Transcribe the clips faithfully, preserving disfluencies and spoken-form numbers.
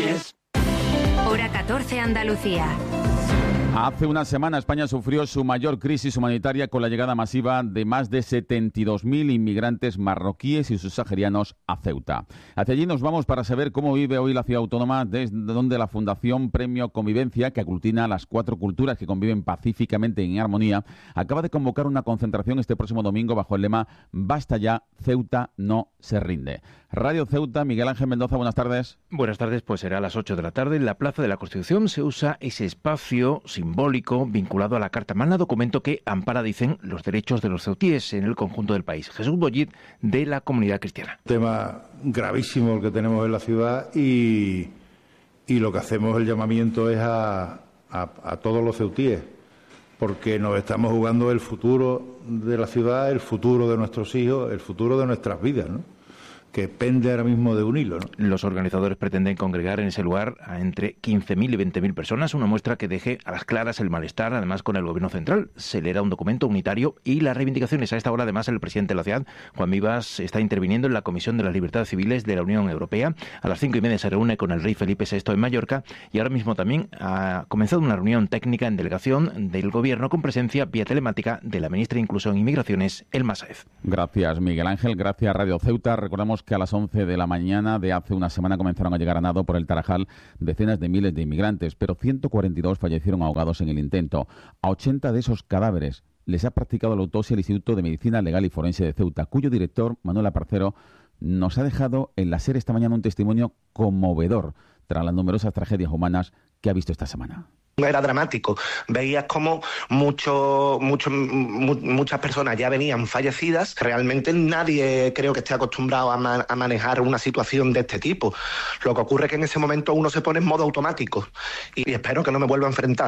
Yes. Hora catorce, Andalucía. Hace una semana España sufrió su mayor crisis humanitaria con la llegada masiva de más de setenta y dos mil inmigrantes marroquíes y subsaharianos a Ceuta. Hacia allí nos vamos para saber cómo vive hoy la ciudad autónoma, desde donde la Fundación Premio Convivencia, que aglutina las cuatro culturas que conviven pacíficamente y en armonía, acaba de convocar una concentración este próximo domingo bajo el lema «Basta ya, Ceuta no se rinde». Radio Ceuta, Miguel Ángel Mendoza, buenas tardes. Buenas tardes, pues será a las ocho de la tarde. En la Plaza de la Constitución se usa ese espacio simbólico vinculado a la Carta Magna, documento que ampara, dicen, los derechos de los ceutíes en el conjunto del país. Jesús Bollit, de la Comunidad Cristiana. Tema gravísimo el que tenemos en la ciudad y, y lo que hacemos el llamamiento es a, a, a todos los ceutíes, porque nos estamos jugando el futuro de la ciudad, el futuro de nuestros hijos, el futuro de nuestras vidas, ¿no?, que pende ahora mismo de un hilo, ¿no? Los organizadores pretenden congregar en ese lugar a entre quince mil y veinte mil personas, una muestra que deje a las claras el malestar, además, con el Gobierno central. Se leerá un documento unitario y las reivindicaciones. A esta hora, además, el presidente de la ciudad, Juan Vivas, está interviniendo en la Comisión de las Libertades Civiles de la Unión Europea. A las cinco y media se reúne con el rey Felipe sexto en Mallorca y ahora mismo también ha comenzado una reunión técnica en delegación del Gobierno con presencia vía telemática de la ministra de Inclusión y Migraciones, Elma Sáez. Gracias, Miguel Ángel. Gracias, Radio Ceuta. Recordamos que a las once de la mañana de hace una semana comenzaron a llegar a nado por el Tarajal decenas de miles de inmigrantes, pero ciento cuarenta y dos fallecieron ahogados en el intento. A ochenta de esos cadáveres les ha practicado la autopsia el Instituto de Medicina Legal y Forense de Ceuta, cuyo director, Manuel Aparcero, nos ha dejado en la SER esta mañana un testimonio conmovedor tras las numerosas tragedias humanas que ha visto esta semana. Era dramático. Veías como mucho, mucho, mu- muchas personas ya venían fallecidas. Realmente nadie creo que esté acostumbrado a, ma- a manejar una situación de este tipo. Lo que ocurre es que en ese momento uno se pone en modo automático y, y espero que no me vuelva a enfrentar.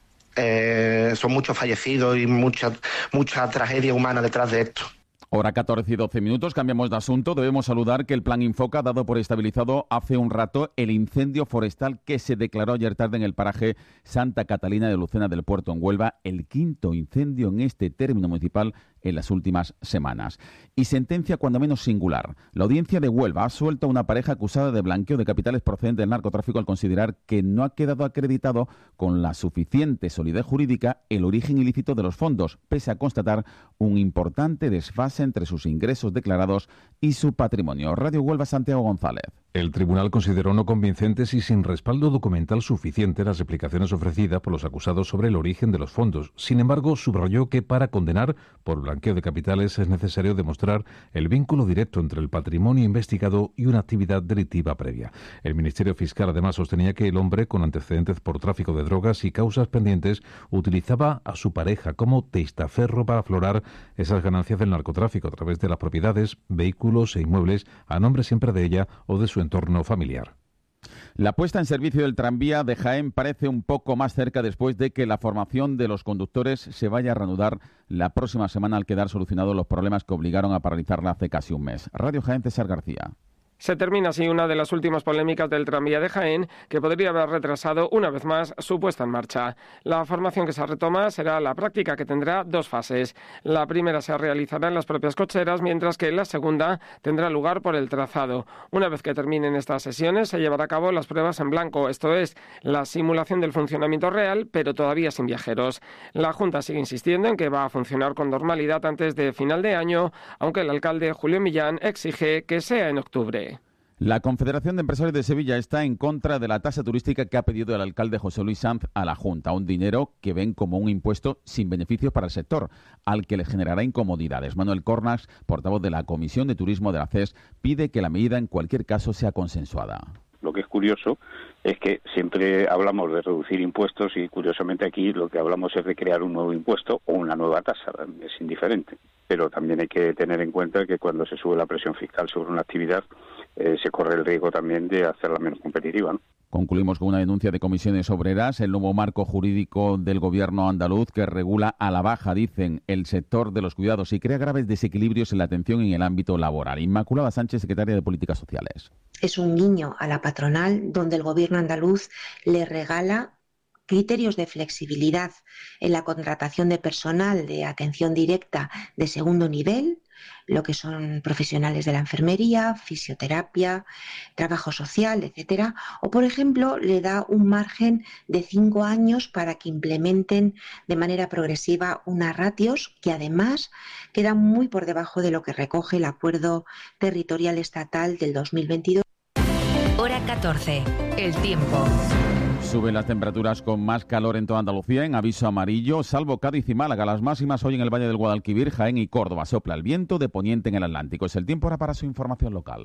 Eh, son muchos fallecidos y mucha, mucha tragedia humana detrás de esto. Hora catorce y doce minutos, cambiamos de asunto. Debemos saludar que el Plan Infoca ha dado por estabilizado hace un rato el incendio forestal que se declaró ayer tarde en el paraje Santa Catalina de Lucena del Puerto, en Huelva, el quinto incendio en este término municipal en las últimas semanas. Y sentencia cuando menos singular. La audiencia de Huelva ha suelto a una pareja acusada de blanqueo de capitales procedentes del narcotráfico al considerar que no ha quedado acreditado con la suficiente solidez jurídica el origen ilícito de los fondos, pese a constatar un importante desfase entre sus ingresos declarados y su patrimonio. Radio Huelva, Santiago González. El tribunal consideró no convincentes y sin respaldo documental suficiente las explicaciones ofrecidas por los acusados sobre el origen de los fondos. Sin embargo, subrayó que para condenar por blanqueo de capitales es necesario demostrar el vínculo directo entre el patrimonio investigado y una actividad delictiva previa. El Ministerio Fiscal además sostenía que el hombre, con antecedentes por tráfico de drogas y causas pendientes, utilizaba a su pareja como testaferro para aflorar esas ganancias del narcotráfico a través de las propiedades, vehículos e inmuebles a nombre siempre de ella o de su entorno familiar. La puesta en servicio del tranvía de Jaén parece un poco más cerca después de que la formación de los conductores se vaya a reanudar la próxima semana al quedar solucionados los problemas que obligaron a paralizarla hace casi un mes. Radio Jaén, César García. Se termina así una de las últimas polémicas del tranvía de Jaén, que podría haber retrasado una vez más su puesta en marcha. La formación que se retoma será la práctica, que tendrá dos fases. La primera se realizará en las propias cocheras, mientras que la segunda tendrá lugar por el trazado. Una vez que terminen estas sesiones, se llevará a cabo las pruebas en blanco, esto es, la simulación del funcionamiento real, pero todavía sin viajeros. La Junta sigue insistiendo en que va a funcionar con normalidad antes de final de año, aunque el alcalde Julio Millán exige que sea en octubre. La Confederación de Empresarios de Sevilla está en contra de la tasa turística que ha pedido el alcalde José Luis Sanz a la Junta, un dinero que ven como un impuesto sin beneficios para el sector, al que le generará incomodidades. Manuel Cornas, portavoz de la Comisión de Turismo de la C E S, pide que la medida en cualquier caso sea consensuada. Lo que es curioso es que siempre hablamos de reducir impuestos y, curiosamente, aquí lo que hablamos es de crear un nuevo impuesto o una nueva tasa. Es indiferente. Pero también hay que tener en cuenta que cuando se sube la presión fiscal sobre una actividad, eh, se corre el riesgo también de hacerla menos competitiva, ¿no? Concluimos con una denuncia de comisiones obreras, el nuevo marco jurídico del gobierno andaluz que regula a la baja, dicen, el sector de los cuidados y crea graves desequilibrios en la atención en el ámbito laboral. Inmaculada Sánchez, secretaria de Políticas Sociales. Es un guiño a la patronal donde el gobierno andaluz le regala criterios de flexibilidad en la contratación de personal de atención directa de segundo nivel, lo que son profesionales de la enfermería, fisioterapia, trabajo social, etcétera. O, por ejemplo, le da un margen de cinco años para que implementen de manera progresiva unas ratios que además quedan muy por debajo de lo que recoge el Acuerdo Territorial Estatal del dos mil veintidós. Hora catorce. El tiempo. Suben las temperaturas con más calor en toda Andalucía, en aviso amarillo, salvo Cádiz y Málaga. Las máximas hoy en el Valle del Guadalquivir, Jaén y Córdoba. Sopla el viento de poniente en el Atlántico. Es el tiempo ahora para su información local.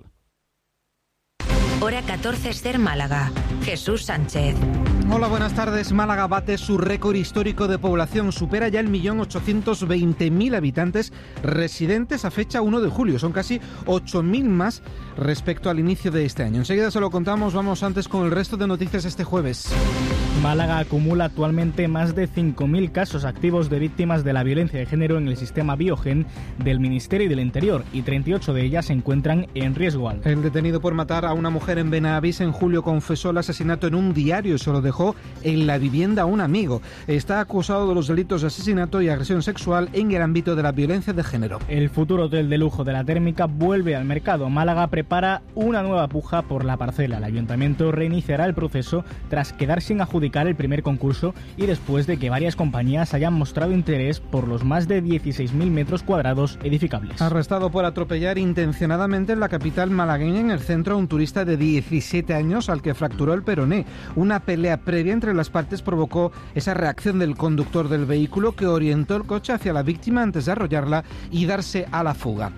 Hora catorce, Ser Málaga. Jesús Sánchez. Hola, buenas tardes. Málaga bate su récord histórico de población. Supera ya el millón ochocientos veinte mil habitantes residentes a fecha uno de julio. Son casi ocho mil más respecto al inicio de este año. Enseguida se lo contamos. Vamos antes con el resto de noticias este jueves. Málaga acumula actualmente más de cinco mil casos activos de víctimas de la violencia de género en el sistema Biogen del Ministerio del Interior y treinta y ocho de ellas se encuentran en riesgo alto. El detenido por matar a una mujer en Benavís en julio confesó el asesinato en un diario y se lo dejó en la vivienda a un amigo. Está acusado de los delitos de asesinato y agresión sexual en el ámbito de la violencia de género. El futuro hotel de lujo de la Térmica vuelve al mercado. Málaga prepara una nueva puja por la parcela. El ayuntamiento reiniciará el proceso tras quedar sin adjudicar el primer concurso y después de que varias compañías hayan mostrado interés por los más de dieciséis mil metros cuadrados edificables. Arrestado por atropellar intencionadamente en la capital malagueña, en el centro, a un turista de diecisiete años al que fracturó el peroné. Una pelea previa entre las partes provocó esa reacción del conductor del vehículo que orientó el coche hacia la víctima antes de arrollarla y darse a la fuga.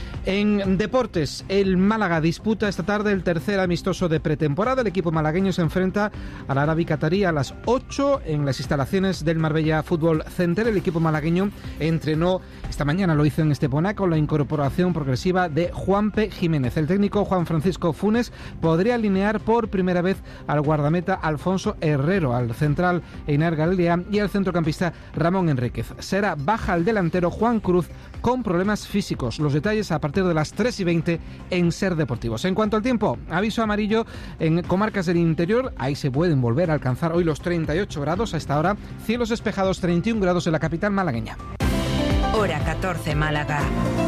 En deportes, el Málaga disputa esta tarde el tercer amistoso de pretemporada. El equipo malagueño se enfrenta al Arabi Qatarí a las ocho en las instalaciones del Marbella Fútbol Center. El equipo malagueño entrenó esta mañana, lo hizo en Estepona, con la incorporación progresiva de Juanpe Jiménez. El técnico Juan Francisco Funes podría alinear por primera vez al guardameta Alfonso Herrero, al central Einar Galilea y al centrocampista Ramón Enríquez. Será baja el delantero Juan Cruz con problemas físicos. Los detalles a partir de las tres y veinte en Ser Deportivos. En cuanto al tiempo, aviso amarillo en comarcas del interior. Ahí se pueden volver a alcanzar hoy los treinta y ocho grados a esta hora. Cielos despejados, treinta y un grados en la capital malagueña. Hora catorce, Málaga.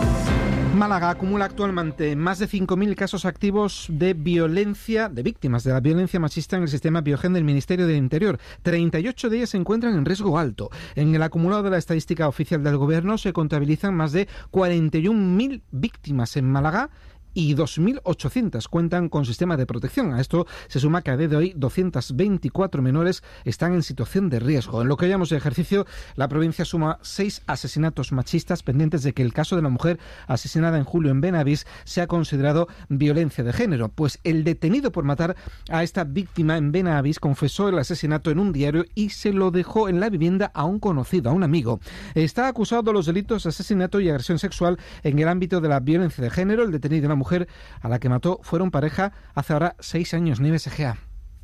Málaga acumula actualmente más de cinco mil casos activos de violencia, de víctimas de la violencia machista en el sistema Biogen del Ministerio del Interior. treinta y ocho de ellas se encuentran en riesgo alto. En el acumulado de la estadística oficial del Gobierno se contabilizan más de cuarenta y un mil víctimas en Málaga y dos mil ochocientas cuentan con sistema de protección. A esto se suma que a día de hoy doscientos veinticuatro menores están en situación de riesgo. En lo que llamamos de ejercicio, la provincia suma seis asesinatos machistas pendientes de que el caso de la mujer asesinada en julio en Benavís sea considerado violencia de género. Pues el detenido por matar a esta víctima en Benavís confesó el asesinato en un diario y se lo dejó en la vivienda a un conocido, a un amigo. Está acusado de los delitos de asesinato y agresión sexual en el ámbito de la violencia de género. El detenido, una mujer a la que mató, fueron pareja hace ahora seis años. Nieves Egea.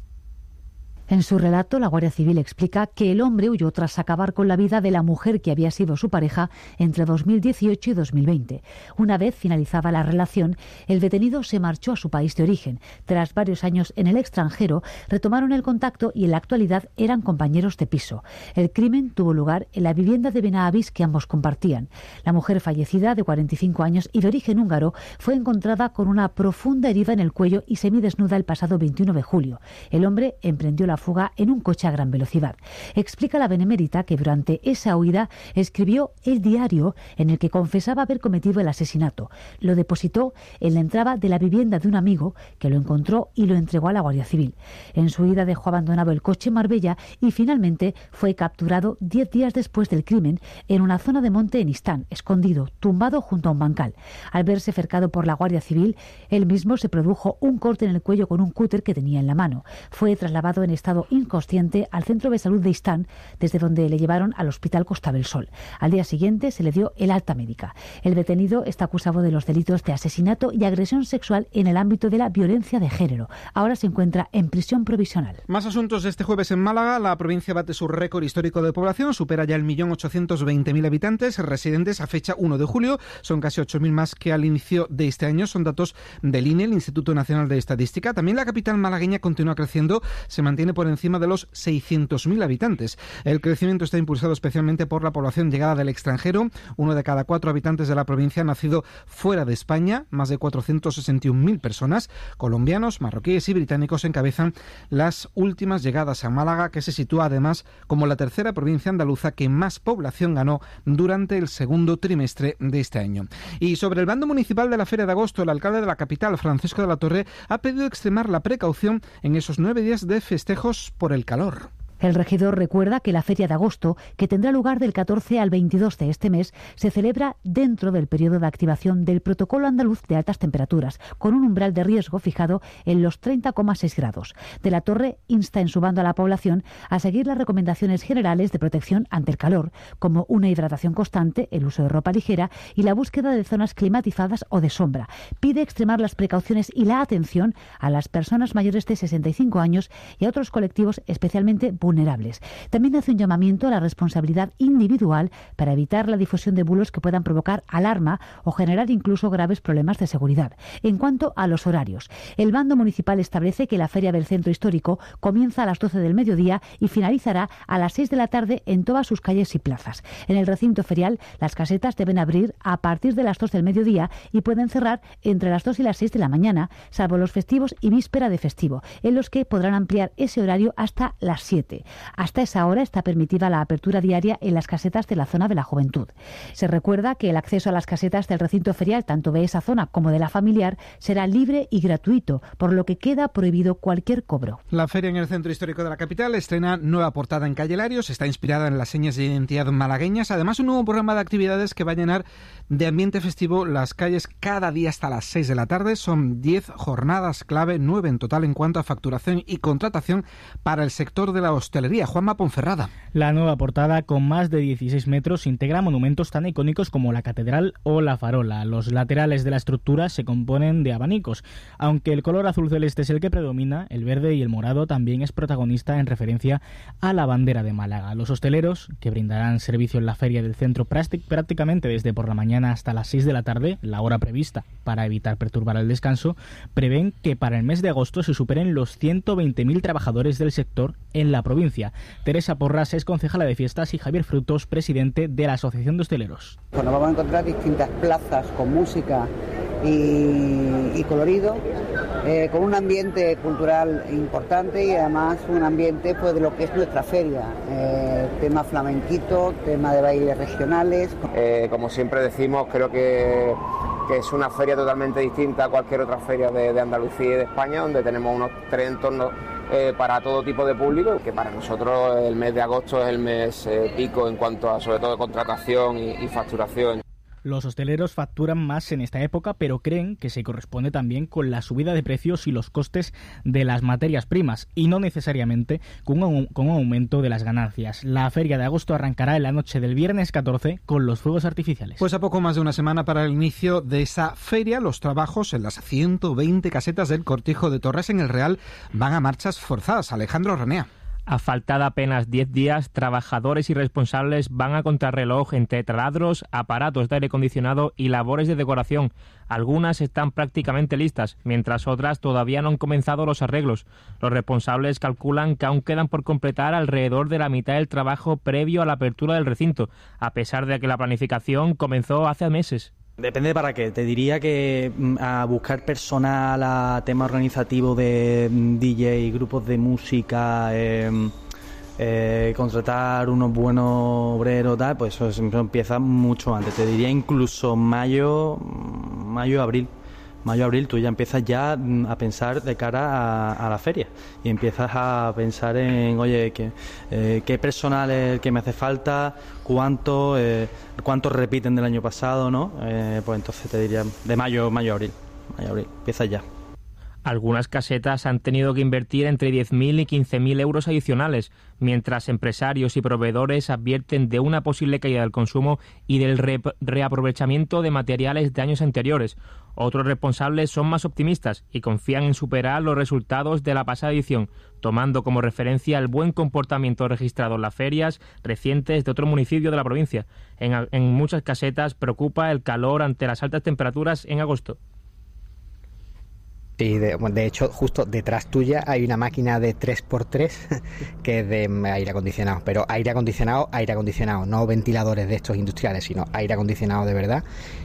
En su relato, la Guardia Civil explica que el hombre huyó tras acabar con la vida de la mujer que había sido su pareja entre dos mil dieciocho y dos mil veinte. Una vez finalizada la relación, el detenido se marchó a su país de origen. Tras varios años en el extranjero, retomaron el contacto y en la actualidad eran compañeros de piso. El crimen tuvo lugar en la vivienda de Benavís que ambos compartían. La mujer fallecida, de cuarenta y cinco años y de origen húngaro, fue encontrada con una profunda herida en el cuello y semidesnuda el pasado veintiuno de julio. El hombre emprendió la fuga en un coche a gran velocidad. Explica la benemérita que durante esa huida escribió el diario en el que confesaba haber cometido el asesinato. Lo depositó en la entrada de la vivienda de un amigo que lo encontró y lo entregó a la Guardia Civil. En su huida dejó abandonado el coche en Marbella y finalmente fue capturado diez días después del crimen en una zona de monte en Istán, escondido, tumbado junto a un bancal. Al verse cercado por la Guardia Civil, él mismo se produjo un corte en el cuello con un cúter que tenía en la mano. Fue trasladado en estado inconsciente al centro de salud de Istán, desde donde le llevaron al hospital Costa del Sol. Al día siguiente se le dio el alta médica. El detenido está acusado de los delitos de asesinato y agresión sexual en el ámbito de la violencia de género. Ahora se encuentra en prisión provisional. Más asuntos de este jueves en Málaga. La provincia bate su récord histórico de población, supera ya el millón ochocientos veinte mil habitantes residentes a fecha uno de julio. Son casi ocho mil más que al inicio de este año. Son datos del I N E, el Instituto Nacional de Estadística. También la capital malagueña continúa creciendo, se mantiene por por encima de los seiscientos mil habitantes. El crecimiento está impulsado especialmente por la población llegada del extranjero. Uno de cada cuatro habitantes de la provincia ha nacido fuera de España, más de cuatrocientos sesenta y un mil personas. Colombianos, marroquíes y británicos encabezan las últimas llegadas a Málaga, que se sitúa además como la tercera provincia andaluza que más población ganó durante el segundo trimestre de este año. Y sobre el bando municipal de la Feria de Agosto, el alcalde de la capital, Francisco de la Torre, ha pedido extremar la precaución en esos nueve días de festejos por el calor. El regidor recuerda que la Feria de Agosto, que tendrá lugar del catorce al veintidós de este mes, se celebra dentro del periodo de activación del Protocolo Andaluz de Altas Temperaturas, con un umbral de riesgo fijado en los treinta coma seis grados. De la Torre insta en su bando a la población a seguir las recomendaciones generales de protección ante el calor, como una hidratación constante, el uso de ropa ligera y la búsqueda de zonas climatizadas o de sombra. Pide extremar las precauciones y la atención a las personas mayores de sesenta y cinco años y a otros colectivos especialmente vulnerables. vulnerables. También hace un llamamiento a la responsabilidad individual para evitar la difusión de bulos que puedan provocar alarma o generar incluso graves problemas de seguridad. En cuanto a los horarios, el bando municipal establece que la Feria del Centro Histórico comienza a las doce del mediodía y finalizará a las seis de la tarde en todas sus calles y plazas. En el recinto ferial, las casetas deben abrir a partir de las dos del mediodía y pueden cerrar entre las dos y las seis de la mañana, salvo los festivos y víspera de festivo, en los que podrán ampliar ese horario hasta las siete. Hasta esa hora está permitida la apertura diaria en las casetas de la zona de la juventud. Se recuerda que el acceso a las casetas del recinto ferial, tanto de esa zona como de la familiar, será libre y gratuito, por lo que queda prohibido cualquier cobro. La feria en el centro histórico de la capital estrena nueva portada en Calle Larios, está inspirada en las señas de identidad malagueñas, además un nuevo programa de actividades que va a llenar de ambiente festivo las calles cada día hasta las seis de la tarde. Son diez jornadas clave, nueve en total en cuanto a facturación y contratación para el sector de la hostelería. Juanma Ponferrada. La nueva portada, con más de dieciséis metros, integra monumentos tan icónicos como la Catedral o la Farola. Los laterales de la estructura se componen de abanicos. Aunque el color azul celeste es el que predomina, el verde y el morado también es protagonista en referencia a la bandera de Málaga. Los hosteleros, que brindarán servicio en la feria del centro prácticamente desde por la mañana hasta las seis de la tarde, la hora prevista para evitar perturbar el descanso, prevén que para el mes de agosto se superen los ciento veinte mil trabajadores del sector en la provincia. Teresa Porras es concejala de fiestas y Javier Frutos, presidente de la Asociación de Hosteleros. Pues nos vamos a encontrar distintas plazas con música y, y colorido, eh, con un ambiente cultural importante y además un ambiente pues de lo que es nuestra feria, eh, tema flamenquito, tema de bailes regionales. Eh, como siempre decimos, creo que, que es una feria totalmente distinta a cualquier otra feria de, de Andalucía y de España, donde tenemos unos tres entornos Eh, para todo tipo de público, que para nosotros el mes de agosto es el mes eh, pico en cuanto a sobre todo contratación y, y facturación. Los hosteleros facturan más en esta época, pero creen que se corresponde también con la subida de precios y los costes de las materias primas, y no necesariamente con un, con un aumento de las ganancias. La feria de agosto arrancará en la noche del viernes catorce con los fuegos artificiales. Pues a poco más de una semana para el inicio de esa feria, los trabajos en las ciento veinte casetas del Cortijo de Torres en el Real van a marchas forzadas. Alejandro Renea. A falta de apenas diez días, trabajadores y responsables van a contrarreloj entre taladros, aparatos de aire acondicionado y labores de decoración. Algunas están prácticamente listas, mientras otras todavía no han comenzado los arreglos. Los responsables calculan que aún quedan por completar alrededor de la mitad del trabajo previo a la apertura del recinto, a pesar de que la planificación comenzó hace meses. Depende para qué. Te diría que a buscar personal, a tema organizativo de D J, grupos de música, eh, eh, contratar unos buenos obreros, tal, pues eso siempre empieza mucho antes. Te diría incluso mayo, mayo, abril. Mayo, abril, tú ya empiezas ya a pensar de cara a, a la feria y empiezas a pensar en, oye, ¿qué, eh, qué personal es el que me hace falta? ¿Cuánto? Eh, ¿Cuántos repiten del año pasado? ¿No? Eh, pues entonces te diría de mayo, mayo, abril. Mayo, abril, empiezas ya. Algunas casetas han tenido que invertir entre diez mil y quince mil euros adicionales, mientras empresarios y proveedores advierten de una posible caída del consumo y del re- reaprovechamiento de materiales de años anteriores. Otros responsables son más optimistas y confían en superar los resultados de la pasada edición, tomando como referencia el buen comportamiento registrado en las ferias recientes de otros municipios de la provincia. En, en muchas casetas preocupa el calor ante las altas temperaturas en agosto. Y de, de hecho, justo detrás tuya hay una máquina de tres por tres que es de aire acondicionado, pero aire acondicionado, aire acondicionado, no ventiladores de estos industriales, sino aire acondicionado de verdad,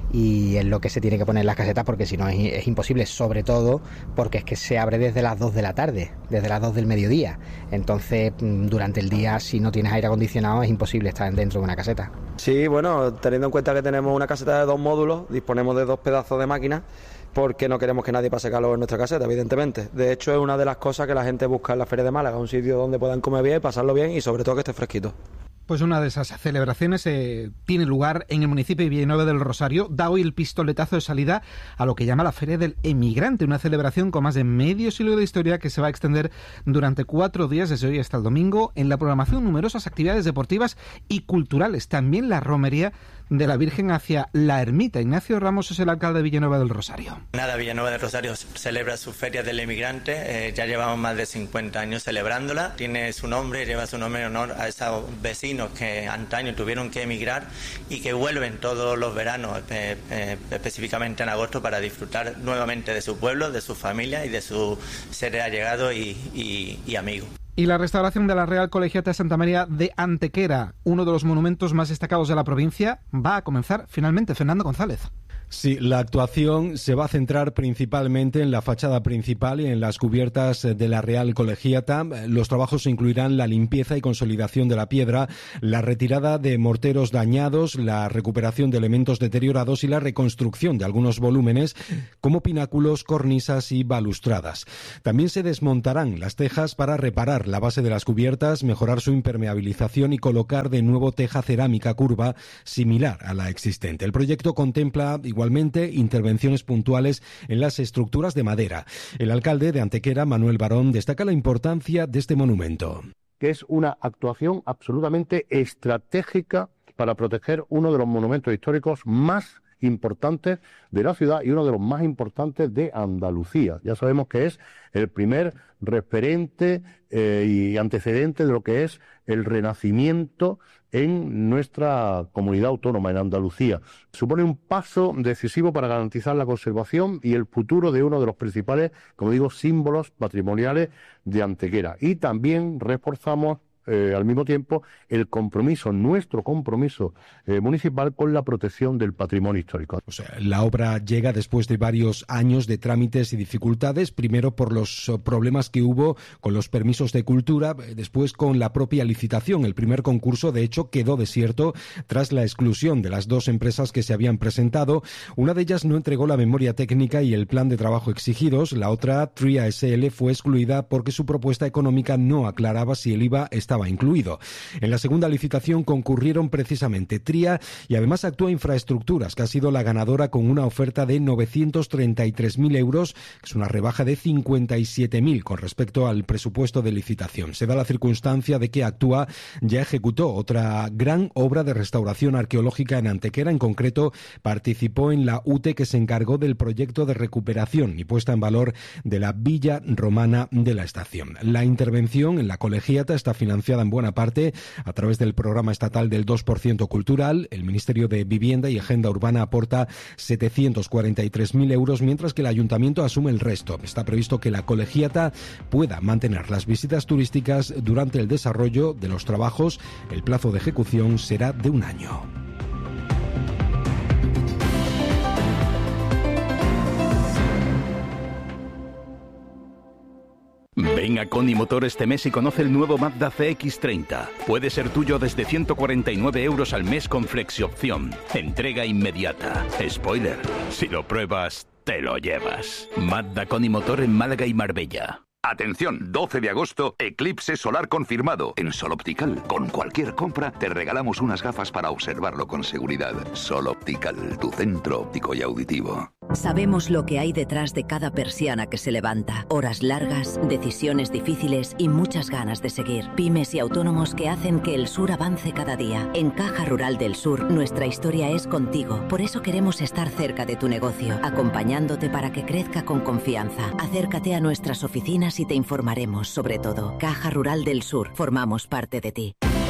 y es lo que se tiene que poner en las casetas porque si no es, es imposible, sobre todo porque es que se abre desde las dos de la tarde, desde las dos del mediodía, entonces durante el día si no tienes aire acondicionado es imposible estar dentro de una caseta. Sí, bueno, teniendo en cuenta que tenemos una caseta de dos módulos, disponemos de dos pedazos de máquinas, porque no queremos que nadie pase calor en nuestra caseta, evidentemente. De hecho, es una de las cosas que la gente busca en la Feria de Málaga, un sitio donde puedan comer bien, pasarlo bien y sobre todo que esté fresquito. Pues una de esas celebraciones eh, tiene lugar en el municipio de Villanueva del Rosario. Da hoy el pistoletazo de salida a lo que llama la Feria del Emigrante, una celebración con más de medio siglo de historia que se va a extender durante cuatro días desde hoy hasta el domingo. En la programación numerosas actividades deportivas y culturales. También la romería de la Virgen hacia la Ermita. Ignacio Ramos es el alcalde de Villanueva del Rosario. Nada, Villanueva del Rosario celebra su Feria del Emigrante. Eh, ya llevamos más de cincuenta años celebrándola. Tiene su nombre, lleva su nombre en honor a esos vecinos que antaño tuvieron que emigrar y que vuelven todos los veranos, eh, eh, específicamente en agosto, para disfrutar nuevamente de su pueblo, de su familia y de sus seres allegados y, y, y amigos. Y la restauración de la Real Colegiata de Santa María de Antequera, uno de los monumentos más destacados de la provincia, va a comenzar finalmente. Fernando González. Sí, la actuación se va a centrar principalmente en la fachada principal y en las cubiertas de la Real Colegiata. Los trabajos incluirán la limpieza y consolidación de la piedra, la retirada de morteros dañados, la recuperación de elementos deteriorados y la reconstrucción de algunos volúmenes como pináculos, cornisas y balustradas. También se desmontarán las tejas para reparar la base de las cubiertas, mejorar su impermeabilización y colocar de nuevo teja cerámica curva similar a la existente. El proyecto contempla igual Igualmente, intervenciones puntuales en las estructuras de madera. El alcalde de Antequera, Manuel Barón, destaca la importancia de este monumento. Que es una actuación absolutamente estratégica para proteger uno de los monumentos históricos más importantes de la ciudad y uno de los más importantes de Andalucía. Ya sabemos que es el primer referente eh, y antecedente de lo que es el Renacimiento en nuestra comunidad autónoma, en Andalucía. Supone un paso decisivo para garantizar la conservación y el futuro de uno de los principales, como digo, símbolos patrimoniales de Antequera. Y también reforzamos Eh, al mismo tiempo el compromiso, nuestro compromiso eh, municipal con la protección del patrimonio histórico. O sea, la obra llega después de varios años de trámites y dificultades, primero por los problemas que hubo con los permisos de cultura, después con la propia licitación. El primer concurso, de hecho, quedó desierto tras la exclusión de las dos empresas que se habían presentado. Una de ellas no entregó la memoria técnica y el plan de trabajo exigidos. La otra, Tria S L, fue excluida porque su propuesta económica no aclaraba si el I V A estaba estaba incluido. En la segunda licitación concurrieron precisamente Tria y además Actúa Infraestructuras, que ha sido la ganadora con una oferta de novecientos treinta y tres mil euros, que es una rebaja de cincuenta y siete mil con respecto al presupuesto de licitación. Se da la circunstancia de que Actúa ya ejecutó otra gran obra de restauración arqueológica en Antequera. En concreto, participó en la U T E que se encargó del proyecto de recuperación y puesta en valor de la villa romana de la estación. La intervención en la colegiata está financiada en buena parte a través del programa estatal del dos por ciento cultural. El Ministerio de Vivienda y Agenda Urbana aporta setecientos cuarenta y tres mil euros, mientras que el Ayuntamiento asume el resto. Está previsto que la colegiata pueda mantener las visitas turísticas durante el desarrollo de los trabajos. El plazo de ejecución será de un año. Ven a Coni Motor este mes y conoce el nuevo Mazda C X treinta. Puede ser tuyo desde ciento cuarenta y nueve euros al mes con flexiopción. Entrega inmediata. Spoiler, si lo pruebas, te lo llevas. Mazda Coni Motor en Málaga y Marbella. Atención, doce de agosto, eclipse solar confirmado. En Sol Optical, con cualquier compra, te regalamos unas gafas para observarlo con seguridad. Sol Optical, tu centro óptico y auditivo. Sabemos lo que hay detrás de cada persiana que se levanta. Horas largas, decisiones difíciles y muchas ganas de seguir. Pymes y autónomos que hacen que el sur avance cada día. En Caja Rural del Sur, nuestra historia es contigo. Por eso queremos estar cerca de tu negocio, acompañándote para que crezca con confianza. Acércate a nuestras oficinas y te informaremos sobre todo. Caja Rural del Sur, formamos parte de ti.